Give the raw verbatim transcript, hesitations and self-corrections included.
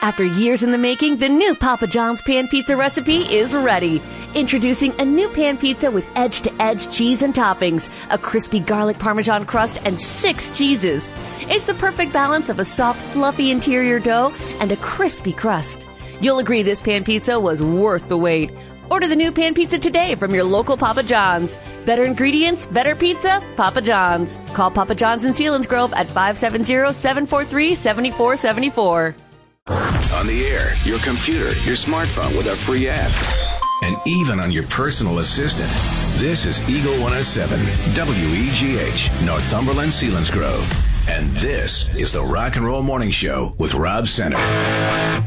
After years in the making, the new Papa John's Pan Pizza recipe is ready. Introducing a new pan pizza with edge-to-edge cheese and toppings, a crispy garlic parmesan crust, and six cheeses. It's the perfect balance of a soft, fluffy interior dough and a crispy crust. You'll agree this pan pizza was worth the wait. Order the new pan pizza today from your local Papa John's. Better ingredients, better pizza, Papa John's. Call Papa John's in Selinsgrove at five seven zero, seven four three, seven four seven four. On the air, your computer, your smartphone with our free app, and even on your personal assistant. This is Eagle one oh seven, W E G H, Northumberland, Selinsgrove. And this is the Rock and Roll Morning Show with Rob Center.